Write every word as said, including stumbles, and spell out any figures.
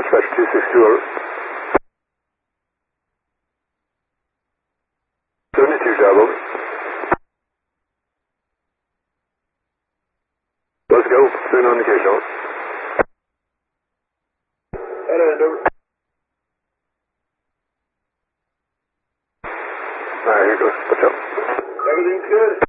dispatch two six two over. seventy-two job over. Let's go. Soon on occasion. Head end over. Alright, here goes. What's up? Everything's good.